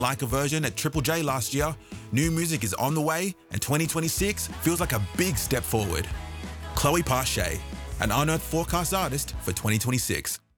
like a version at Triple J last year, new music is on the way and 2026 feels like a big step forward. Chloe Pache, an unearthed forecast artist for 2026.